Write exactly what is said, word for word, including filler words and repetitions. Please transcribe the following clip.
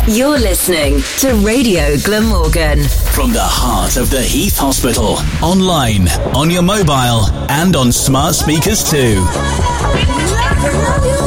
You're listening to Radio Glamorgan. From the heart of the Heath Hospital. Online, on your mobile, and on smart speakers too.